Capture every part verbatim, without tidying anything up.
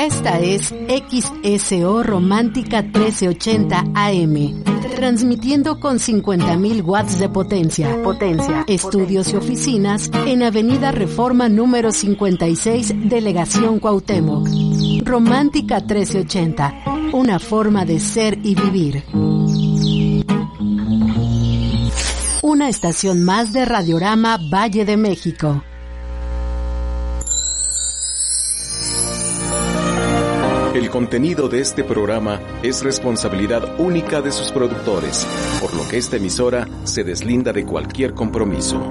Esta es X S O Romántica trece ochenta A M, transmitiendo con cincuenta mil watts de potencia. Potencia. Estudios potencia. Y oficinas en Avenida Reforma número cincuenta y seis, Delegación Cuauhtémoc. Romántica trece ochenta, una forma de ser y vivir. Una estación más de Radiorama Valle de México. El contenido de este programa es responsabilidad única de sus productores, por lo que esta emisora se deslinda de cualquier compromiso.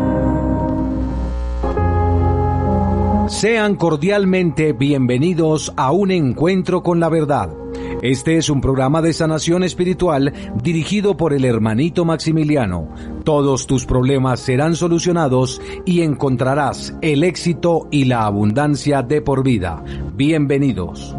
Sean cordialmente bienvenidos a Un Encuentro con la Verdad. Este es un programa de sanación espiritual dirigido por el hermanito Maximiliano. Todos tus problemas serán solucionados y encontrarás el éxito y la abundancia de por vida. Bienvenidos.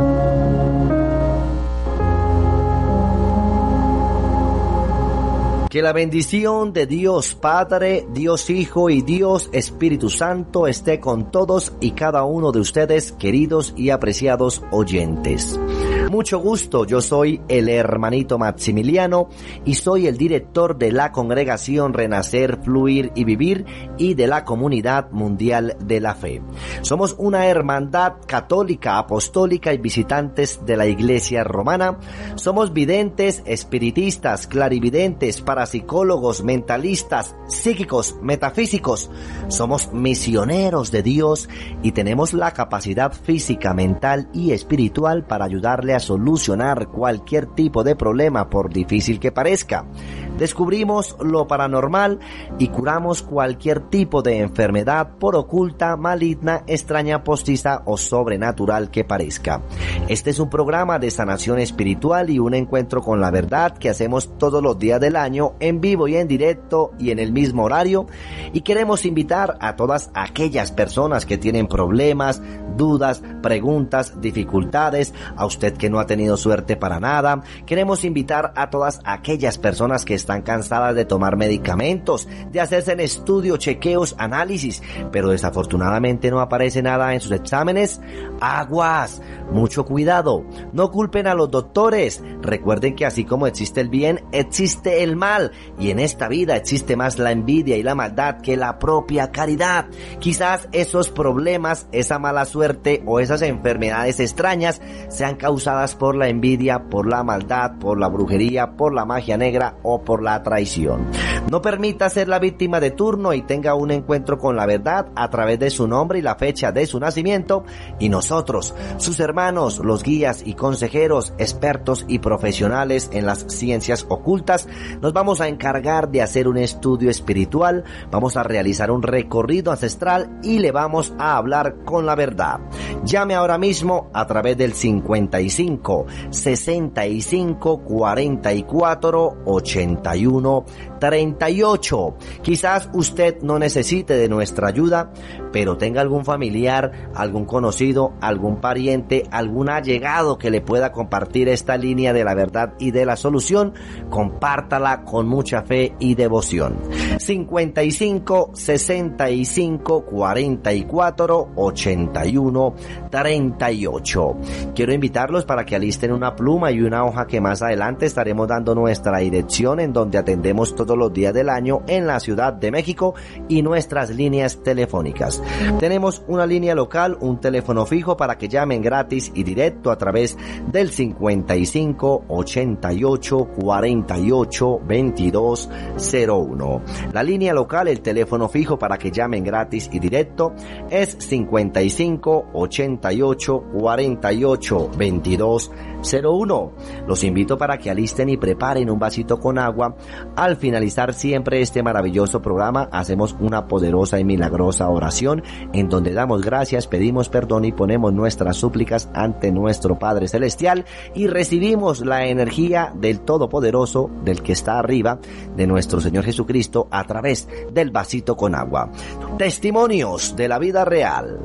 Que la bendición de Dios Padre, Dios Hijo y Dios Espíritu Santo esté con todos y cada uno de ustedes, queridos y apreciados oyentes. Mucho gusto, yo soy el hermanito Maximiliano y soy el director de la Congregación Renacer, Fluir y Vivir y de la Comunidad Mundial de la Fe. Somos una hermandad católica, apostólica y visitantes de la Iglesia Romana. Somos videntes, espiritistas, clarividentes, parapsicólogos, mentalistas, psíquicos, metafísicos. Somos misioneros de Dios y tenemos la capacidad física, mental y espiritual para ayudarle a solucionar cualquier tipo de problema, por difícil que parezca. Descubrimos lo paranormal y curamos cualquier tipo de enfermedad, por oculta, maligna, extraña, postiza o sobrenatural que parezca. Este es un programa de sanación espiritual y un encuentro con la verdad que hacemos todos los días del año, en vivo y en directo y en el mismo horario, y queremos invitar a todas aquellas personas que tienen problemas, dudas, preguntas, dificultades, a usted que no ha tenido suerte para nada. Queremos invitar a todas aquellas personas que están cansadas de tomar medicamentos, de hacerse en estudio, chequeos, análisis, pero desafortunadamente no aparece nada en sus exámenes. Aguas, mucho cuidado, no culpen a los doctores. Recuerden que así como existe el bien, existe el mal, y en esta vida existe más la envidia y la maldad que la propia caridad. Quizás esos problemas, esa mala suerte o esas enfermedades extrañas sean causadas por la envidia, por la maldad, por la brujería, por la magia negra o por la traición. No permita ser la víctima de turno y tenga un encuentro con la verdad a través de su nombre y la fecha de su nacimiento, y nosotros, sus hermanos, los guías y consejeros, expertos y profesionales en las ciencias ocultas, nos vamos a encargar de hacer un estudio espiritual, vamos a realizar un recorrido ancestral y le vamos a hablar con la verdad. Llame ahora mismo a través del cincuenta y cinco, sesenta y cinco, cuarenta y cuatro, ochenta y uno, treinta y ocho. Quizás usted no necesite de nuestra ayuda, pero tenga algún familiar, algún conocido, algún pariente, algún allegado que le pueda compartir esta línea de la verdad y de la solución. Compártala con mucha fe y devoción. cincuenta y cinco, sesenta y cinco, cuarenta y cuatro, ochenta y uno, treinta y ocho. Quiero invitarlos para que alisten una pluma y una hoja, que más adelante estaremos dando nuestra dirección en donde atendemos todos los días del año en la Ciudad de México, y nuestras líneas telefónicas. Tenemos una línea local, un teléfono fijo para que llamen gratis y directo a través del cincuenta y cinco, ochenta y ocho, cuarenta y ocho, veintidós, cero uno. La línea local, el teléfono fijo para que llamen gratis y directo, es cincuenta y cinco, ochenta y ocho, cuarenta y ocho, veintidós, cero uno. Los invito para que alisten y preparen un vasito con agua. Al finalizar siempre este maravilloso programa, hacemos una poderosa y milagrosa oración en donde damos gracias, pedimos perdón y ponemos nuestras súplicas ante nuestro Padre Celestial, y recibimos la energía del Todopoderoso, del que está arriba, de nuestro Señor Jesucristo, a través del vasito con agua. Testimonios de la vida real.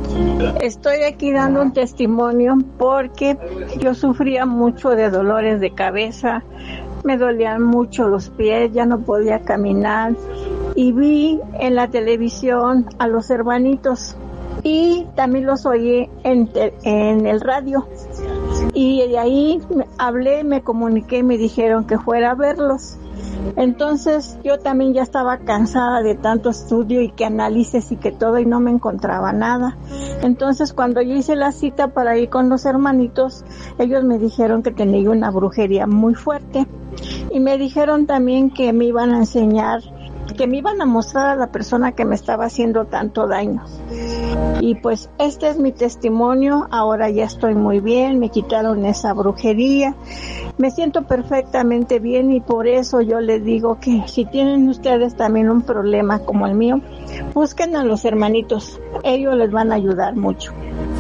Estoy aquí dando un testimonio porque yo sufría mucho de dolores de cabeza, me dolían mucho los pies, ya no podía caminar, y vi en la televisión a los hermanitos y también los oí en, en el radio. Y de ahí hablé, me comuniqué y me dijeron que fuera a verlos. Entonces yo también ya estaba cansada de tanto estudio y que análisis y que todo, y no me encontraba nada. Entonces cuando yo hice la cita para ir con los hermanitos, ellos me dijeron que tenía una brujería muy fuerte y me dijeron también que me iban a enseñar, que me iban a mostrar a la persona que me estaba haciendo tanto daño. Y pues este es mi testimonio. Ahora ya estoy muy bien, me quitaron esa brujería, me siento perfectamente bien, y por eso yo les digo que si tienen ustedes también un problema como el mío, busquen a los hermanitos, ellos les van a ayudar mucho.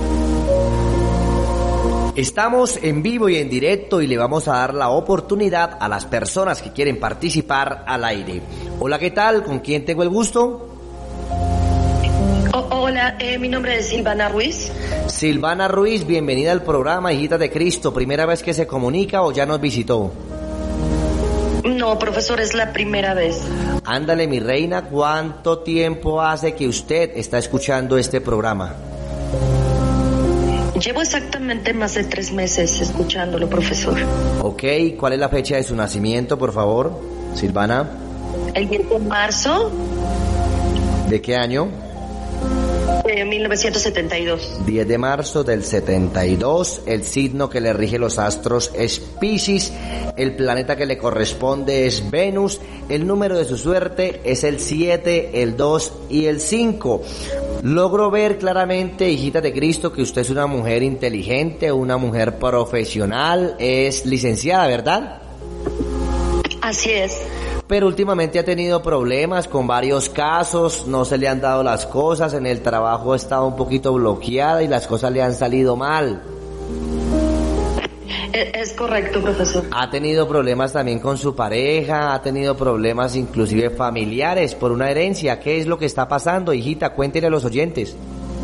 Estamos en vivo y en directo y le vamos a dar la oportunidad a las personas que quieren participar al aire. Hola, ¿qué tal? ¿Con quién tengo el gusto? Oh, hola, eh, mi nombre es Silvana Ruiz. Silvana Ruiz, bienvenida al programa Hijita de Cristo. ¿Primera vez que se comunica o ya nos visitó? No, profesor, es la primera vez. Ándale, mi reina, ¿cuánto tiempo hace que usted está escuchando este programa? Llevo exactamente más de tres meses escuchándolo, profesor. Ok, ¿cuál es la fecha de su nacimiento, por favor, Silvana? El diez de marzo. ¿De qué año? De mil novecientos setenta y dos. diez de marzo del setenta y dos, el signo que le rige los astros es Piscis, el planeta que le corresponde es Venus, el número de su suerte es el siete, el dos y el cinco. Logro ver claramente, hijita de Cristo, que usted es una mujer inteligente, una mujer profesional, es licenciada, ¿verdad? Así es. Pero últimamente ha tenido problemas con varios casos, no se le han dado las cosas, en el trabajo ha estado un poquito bloqueada y las cosas le han salido mal. Es correcto, profesor. Ha tenido problemas también con su pareja, ha tenido problemas inclusive familiares por una herencia. ¿Qué es lo que está pasando, hijita? Cuéntele a los oyentes.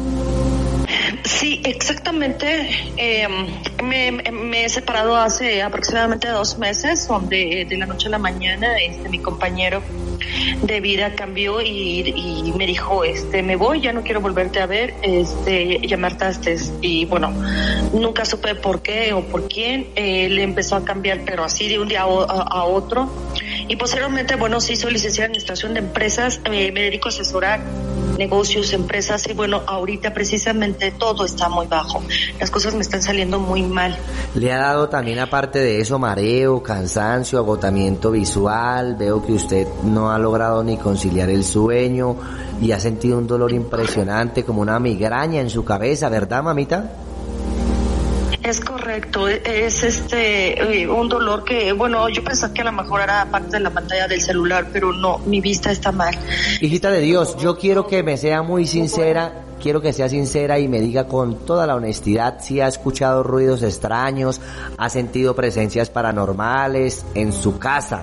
Sí, exactamente. Eh, me, me he separado hace aproximadamente dos meses, donde de la noche a la mañana este mi compañero de vida cambió y, y me dijo, este, me voy, ya no quiero volverte a ver, este, ya me hartaste. Y bueno, nunca supe por qué o por quién. Eh, le empezó a cambiar, pero así de un día a, a, a otro. Y posteriormente, bueno, sí, soy licenciada en administración de empresas, eh, me dedico a asesorar negocios, empresas, y bueno, ahorita precisamente todo está muy bajo, las cosas me están saliendo muy mal. ¿Le ha dado también, aparte de eso, mareo, cansancio, agotamiento visual? Veo que usted no ha logrado ni conciliar el sueño y ha sentido un dolor impresionante, como una migraña en su cabeza, ¿verdad, mamita? Es correcto, es este eh, un dolor que, bueno, yo pensé que a lo mejor era parte de la pantalla del celular, pero no, mi vista está mal. Hijita de Dios, yo quiero que me sea muy sincera, quiero que sea sincera y me diga con toda la honestidad si ha escuchado ruidos extraños, ha sentido presencias paranormales en su casa.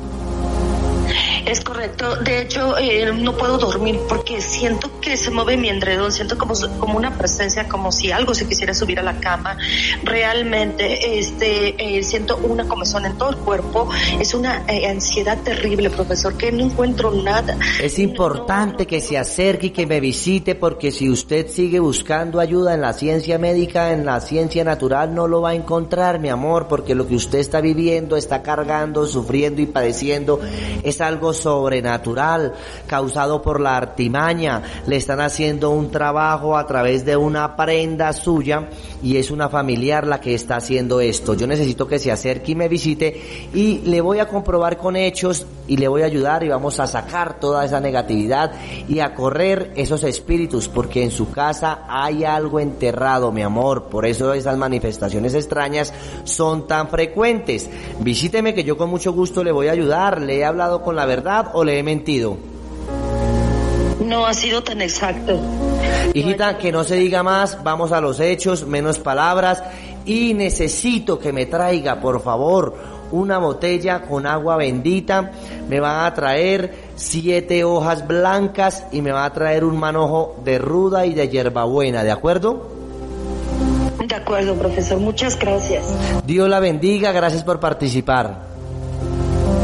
Es correcto, de hecho eh, no puedo dormir porque siento que se mueve mi edredón, siento como, como una presencia, como si algo se quisiera subir a la cama. Realmente este eh, siento una comezón en todo el cuerpo, es una eh, ansiedad terrible, profesor, que no encuentro nada. Es importante que se acerque y que me visite, porque si usted sigue buscando ayuda en la ciencia médica, en la ciencia natural, no lo va a encontrar, mi amor, porque lo que usted está viviendo, está cargando, sufriendo y padeciendo es algo sobrenatural, causado por la artimaña. Le están haciendo un trabajo a través de una prenda suya y es una familiar la que está haciendo esto. Yo necesito que se acerque y me visite y le voy a comprobar con hechos y le voy a ayudar y vamos a sacar toda esa negatividad y a correr esos espíritus, porque en su casa hay algo enterrado, mi amor. Por eso esas manifestaciones extrañas son tan frecuentes. Visíteme, que yo con mucho gusto le voy a ayudar. ¿Le he hablado con la verdad o le he mentido? No ha sido tan exacto. Hijita, que no se diga más, vamos a los hechos, menos palabras, y necesito que me traiga, por favor, una botella con agua bendita. Me van a traer siete hojas blancas y me va a traer un manojo de ruda y de hierbabuena, ¿de acuerdo? De acuerdo, profesor, muchas gracias. Dios la bendiga, gracias por participar.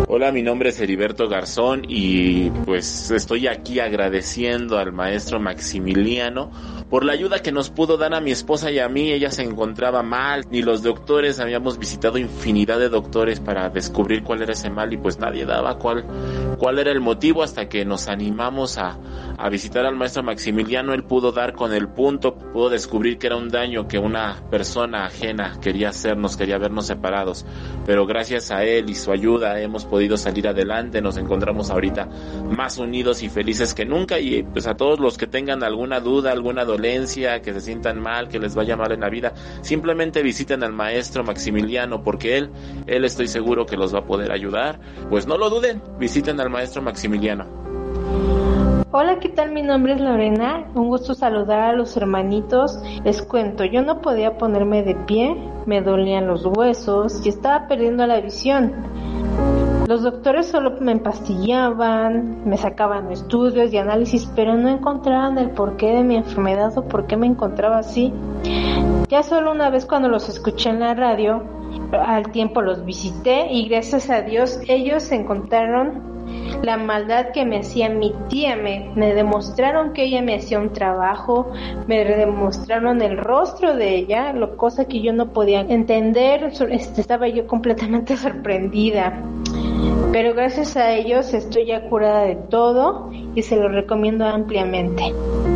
Hola, mi nombre es Heriberto Garzón y pues estoy aquí agradeciendo al maestro Maximiliano por la ayuda que nos pudo dar a mi esposa y a mí. Ella se encontraba mal, ni los doctores, habíamos visitado infinidad de doctores para descubrir cuál era ese mal y pues nadie daba cuál, cuál era el motivo, hasta que nos animamos a, a visitar al maestro Maximiliano. Él pudo dar con el punto, pudo descubrir que era un daño que una persona ajena quería hacernos, quería vernos separados, pero gracias a él y su ayuda hemos podido salir adelante. Nos encontramos ahorita más unidos y felices que nunca. Y pues a todos los que tengan alguna duda, alguna dolencia, que se sientan mal, que les vaya mal en la vida, simplemente visiten al maestro Maximiliano, porque él, él estoy seguro que los va a poder ayudar. Pues no lo duden, visiten al maestro Maximiliano. Hola, ¿qué tal? Mi nombre es Lorena, un gusto saludar a los hermanitos. Les cuento, yo no podía ponerme de pie, me dolían los huesos y estaba perdiendo la visión. Los doctores solo me empastillaban, me sacaban estudios y análisis, pero no encontraban el porqué de mi enfermedad o por qué me encontraba así. Ya solo una vez, cuando los escuché en la radio, al tiempo los visité y gracias a Dios ellos encontraron la maldad que me hacía mi tía. Me, me demostraron que ella me hacía un trabajo, me demostraron el rostro de ella, lo cosa que yo no podía entender. Este, estaba yo completamente sorprendida, pero gracias a ellos estoy ya curada de todo y se lo recomiendo ampliamente.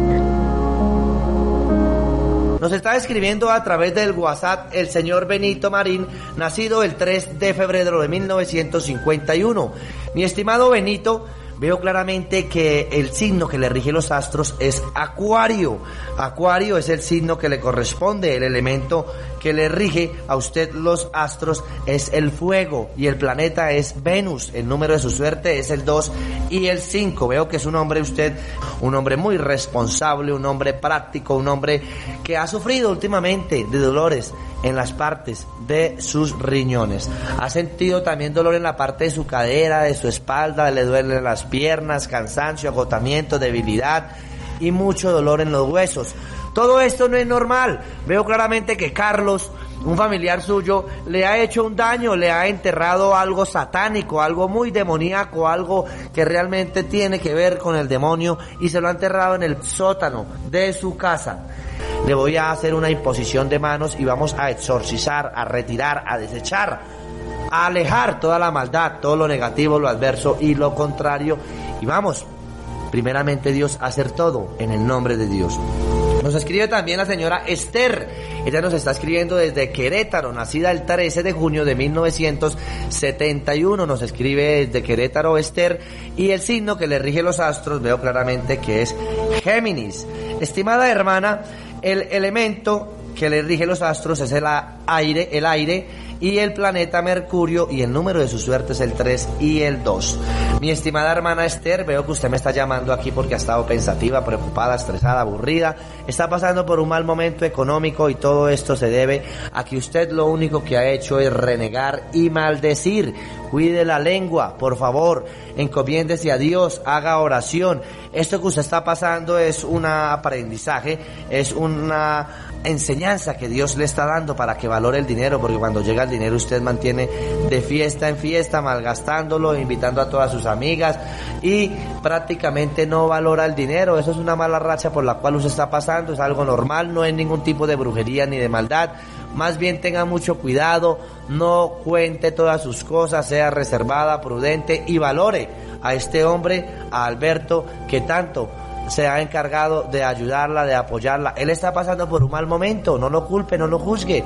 Nos está escribiendo a través del WhatsApp el señor Benito Marín, nacido el tres de febrero de mil novecientos cincuenta y uno. Mi estimado Benito, veo claramente que el signo que le rige los astros es Acuario. Acuario es el signo que le corresponde, el elemento que le rige a usted los astros es el fuego y el planeta es Venus. El número de su suerte es el dos y el cinco. Veo que es un hombre usted, un hombre muy responsable, un hombre práctico, un hombre que ha sufrido últimamente de dolores en las partes de sus riñones. Ha sentido también dolor en la parte de su cadera, de su espalda, le duelen las piernas, cansancio, agotamiento, debilidad y mucho dolor en los huesos. Todo esto no es normal. Veo claramente que Carlos, un familiar suyo, le ha hecho un daño, le ha enterrado algo satánico, algo muy demoníaco, algo que realmente tiene que ver con el demonio, y se lo ha enterrado en el sótano de su casa. Le voy a hacer una imposición de manos y vamos a exorcizar, a retirar, a desechar, a alejar toda la maldad, todo lo negativo, lo adverso y lo contrario. Y vamos, primeramente Dios, a hacer todo en el nombre de Dios. Nos escribe también la señora Esther. Ella nos está escribiendo desde Querétaro, nacida el trece de junio de mil novecientos setenta y uno. Nos escribe desde Querétaro Esther, y el signo que le rige los astros veo claramente que es Géminis. Estimada hermana, el elemento que le rige los astros es el aire, el aire y el planeta Mercurio, y el número de su suerte es el tres y el dos. Mi estimada hermana Esther, veo que usted me está llamando aquí porque ha estado pensativa, preocupada, estresada, aburrida, está pasando por un mal momento económico, y todo esto se debe a que usted lo único que ha hecho es renegar y maldecir. Cuide la lengua, por favor, encomiéndese a Dios, haga oración. Esto que usted está pasando es un aprendizaje, es una enseñanza que Dios le está dando para que valore el dinero, porque cuando llega el dinero usted mantiene de fiesta en fiesta, malgastándolo, invitando a todas sus amigas, y prácticamente no valora el dinero. Eso es una mala racha por la cual usted está pasando, es algo normal, no es ningún tipo de brujería ni de maldad. Más bien tenga mucho cuidado, no cuente todas sus cosas, sea reservada, prudente, y valore a este hombre, a Alberto, que tanto se ha encargado de ayudarla, de apoyarla. Él está pasando por un mal momento, no lo culpe, no lo juzgue.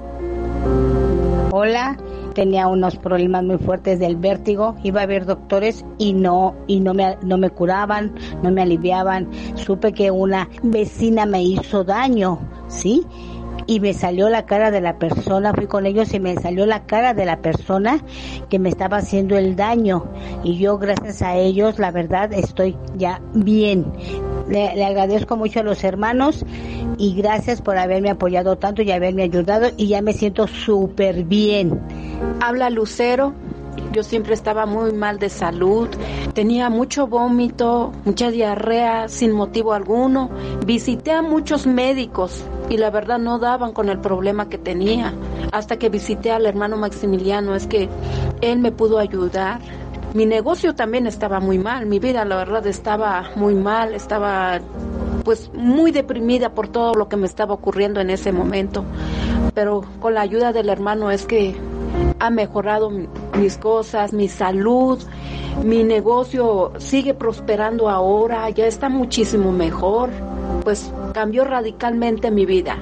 Hola, tenía unos problemas muy fuertes del vértigo, iba a ver doctores y no y no me no me curaban, no me aliviaban. Supe que una vecina me hizo daño, ¿sí? Y me salió la cara de la persona, fui con ellos y me salió la cara de la persona que me estaba haciendo el daño, y yo gracias a ellos, la verdad, estoy ya bien. Le, le agradezco mucho a los hermanos y gracias por haberme apoyado tanto y haberme ayudado, y ya me siento súper bien. Habla Lucero. Yo siempre estaba muy mal de salud, tenía mucho vómito, mucha diarrea sin motivo alguno. Visité a muchos médicos y la verdad no daban con el problema que tenía. Hasta que visité al hermano Maximiliano, es que él me pudo ayudar. Mi negocio también estaba muy mal, mi vida la verdad estaba muy mal, estaba pues muy deprimida por todo lo que me estaba ocurriendo en ese momento, pero con la ayuda del hermano es que ha mejorado mis cosas, mi salud, mi negocio sigue prosperando ahora, ya está muchísimo mejor, pues cambió radicalmente mi vida.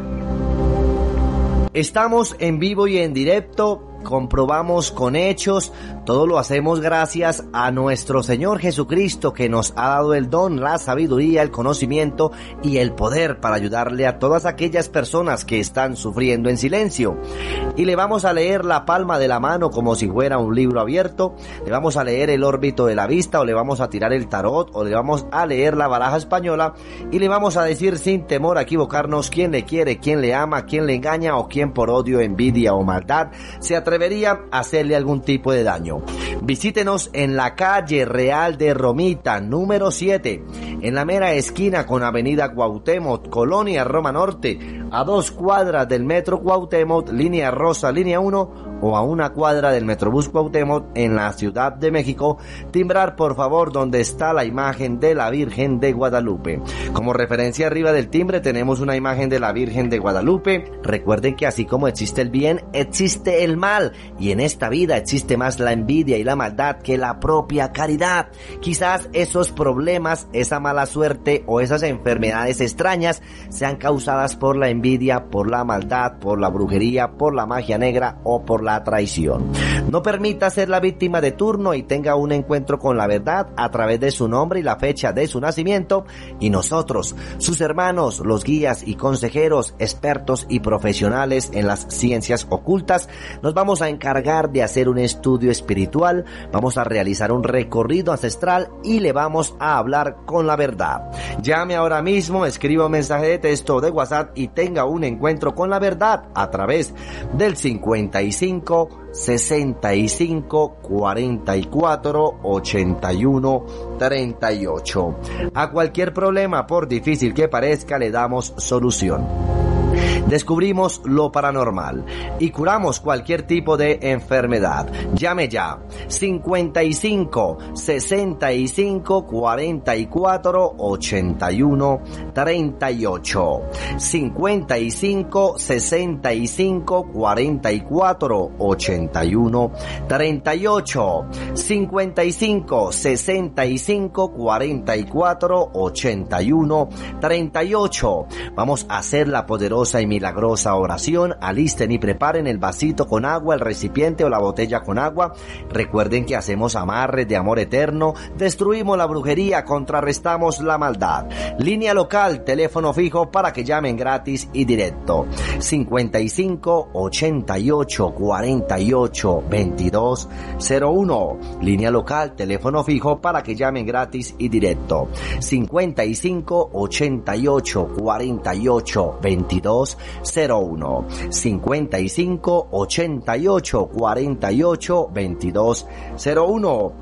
Estamos en vivo y en directo, comprobamos con hechos, todo lo hacemos gracias a nuestro Señor Jesucristo, que nos ha dado el don, la sabiduría, el conocimiento y el poder para ayudarle a todas aquellas personas que están sufriendo en silencio. Y le vamos a leer la palma de la mano como si fuera un libro abierto, le vamos a leer el órbito de la vista, o le vamos a tirar el tarot, o le vamos a leer la baraja española, y le vamos a decir sin temor a equivocarnos quién le quiere, quién le ama, quién le engaña, o quién por odio, envidia o maldad se atrevería a hacerle algún tipo de daño. Visítenos en la calle Real de Romita, número siete, en la mera esquina con Avenida Cuauhtémoc, Colonia Roma Norte, a dos cuadras del Metro Cuauhtémoc, línea rosa, línea uno, o a una cuadra del Metrobús Cuauhtémoc en la Ciudad de México. Timbrar por favor donde está la imagen de la Virgen de Guadalupe. Como referencia arriba del timbre tenemos una imagen de la Virgen de Guadalupe. Recuerden que así como existe el bien, existe el mal, y en esta vida existe más la envidia y la maldad que la propia caridad. Quizás esos problemas, esa mala suerte o esas enfermedades extrañas sean causadas por la envidia, por la maldad, por la brujería, por la magia negra o por la traición. No permita ser la víctima de turno y tenga un encuentro con la verdad a través de su nombre y la fecha de su nacimiento, y nosotros, sus hermanos, los guías y consejeros, expertos y profesionales en las ciencias ocultas, nos vamos a encargar de hacer un estudio espiritual, vamos a realizar un recorrido ancestral y le vamos a hablar con la verdad. Llame ahora mismo, escriba un mensaje de texto de WhatsApp y tenga un encuentro con la verdad a través del cincuenta y cinco sesenta y cinco cuarenta y cuatro ochenta y uno treinta y ocho. A cualquier problema, por difícil que parezca, le damos solución. Descubrimos lo paranormal y curamos cualquier tipo de enfermedad. Llame ya. cincuenta y cinco sesenta y cinco cuarenta y cuatro ochenta y uno treinta y ocho. cincuenta y cinco sesenta y cinco cuarenta y cuatro ochenta y uno treinta y ocho. cincuenta y cinco sesenta y cinco cuarenta y cuatro ochenta y uno treinta y ocho. Vamos a hacer la poderosa y milagrosa oración. Alisten y preparen el vasito con agua, el recipiente o la botella con agua. Recuerden que hacemos amarres de amor eterno, destruimos la brujería, contrarrestamos la maldad. Línea local, teléfono fijo para que llamen gratis y directo. cincuenta y cinco ochenta y ocho cuarenta y ocho veintidós cero uno. Línea local, teléfono fijo para que llamen gratis y directo. cincuenta y cinco ochenta y ocho cuarenta y ocho veintidós cero uno. cincuenta y cinco ochenta y ocho cuarenta y ocho veintidós cero uno.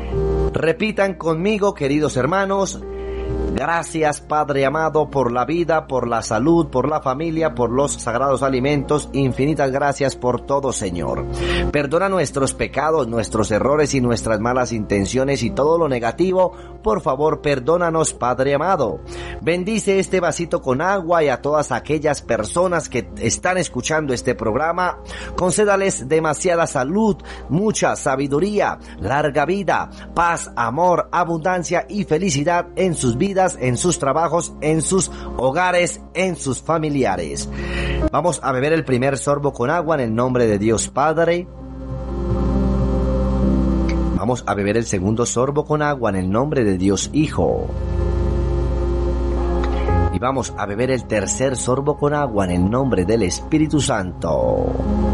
Repitan conmigo, queridos hermanos. Gracias, Padre amado, por la vida, por la salud, por la familia, por los sagrados alimentos. Infinitas gracias por todo, Señor. Perdona nuestros pecados, nuestros errores y nuestras malas intenciones y todo lo negativo. Por favor, perdónanos, Padre amado. Bendice este vasito con agua y a todas aquellas personas que están escuchando este programa. Concédales demasiada salud, mucha sabiduría, larga vida, paz, amor, abundancia y felicidad en sus vidas, en sus trabajos, en sus hogares, en sus familiares. Vamos a beber el primer sorbo con agua en el nombre de Dios Padre. Vamos a beber el segundo sorbo con agua en el nombre de Dios Hijo. Y vamos a beber el tercer sorbo con agua en el nombre del Espíritu Santo.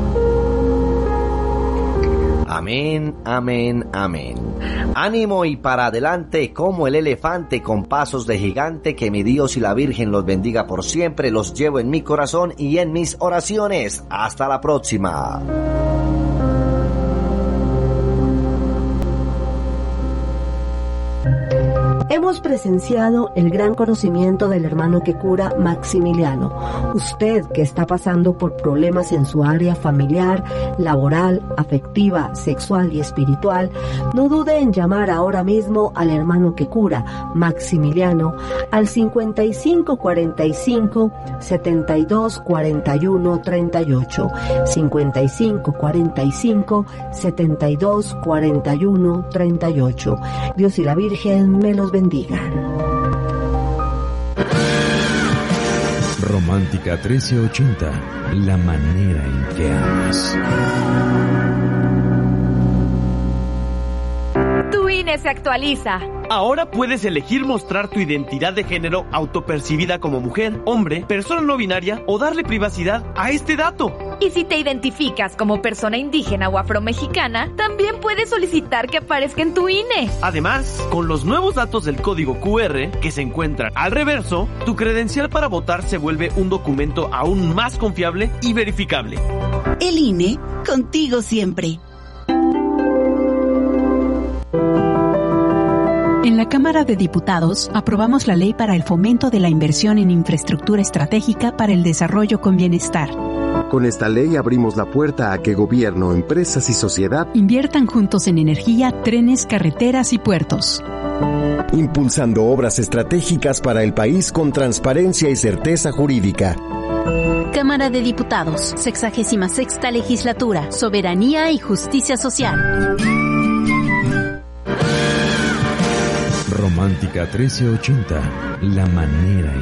Amén, amén, amén. Ánimo y para adelante como el elefante con pasos de gigante. Que mi Dios y la Virgen los bendiga por siempre. Los llevo en mi corazón y en mis oraciones. Hasta la próxima. Hemos presenciado el gran conocimiento del hermano que cura, Maximiliano. Usted que está pasando por problemas en su área familiar, laboral, afectiva, sexual y espiritual, no dude en llamar ahora mismo al hermano que cura, Maximiliano, al cincuenta y cinco cuarenta y cinco, setenta y dos cuarenta y uno treinta y ocho, cincuenta y cinco cuarenta y cinco, setenta y dos cuarenta y uno treinta y ocho. Dios y la Virgen me los bendigan. Romántica trece ochenta, la manera en que amas. Tu I N E se actualiza. Ahora puedes elegir mostrar tu identidad de género autopercibida como mujer, hombre, persona no binaria o darle privacidad a este dato. Y si te identificas como persona indígena o afromexicana, también puedes solicitar que aparezca en tu I N E. Además, con los nuevos datos del código Q R que se encuentran al reverso, tu credencial para votar se vuelve un documento aún más confiable y verificable. El I N E, contigo siempre. En la Cámara de Diputados aprobamos la ley para el fomento de la inversión en infraestructura estratégica para el desarrollo con bienestar. Con esta ley abrimos la puerta a que gobierno, empresas y sociedad inviertan juntos en energía, trenes, carreteras y puertos. Impulsando obras estratégicas para el país con transparencia y certeza jurídica. Cámara de Diputados, sexagésima sexta legislatura, soberanía y justicia social. Romántica trece ochenta, la manera